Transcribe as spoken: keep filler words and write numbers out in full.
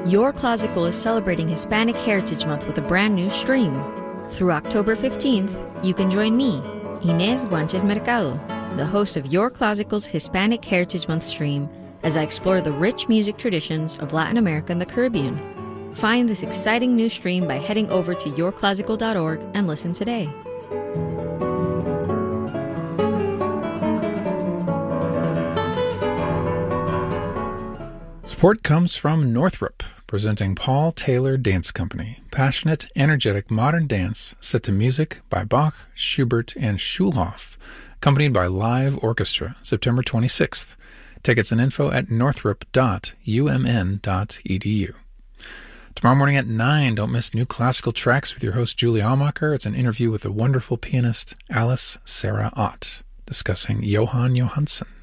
Your Classical is celebrating Hispanic Heritage Month with a brand new stream. Through October fifteenth, you can join me, Inés Guanches Mercado, the host of Your Classical's Hispanic Heritage Month stream, as I explore the rich music traditions of Latin America and the Caribbean. Find this exciting new stream by heading over to your classical dot org and listen today. Support comes from Northrop, presenting Paul Taylor Dance Company, passionate, energetic modern dance set to music by Bach, Schubert, and Schulhoff, accompanied by live orchestra, September twenty-sixth. Tickets and info at northrop dot u m n dot e d u. Tomorrow morning at nine, don't miss New Classical Tracks with your host Julie Almacher. It's an interview with the wonderful pianist Alice Sarah Ott, discussing Johann Johansson.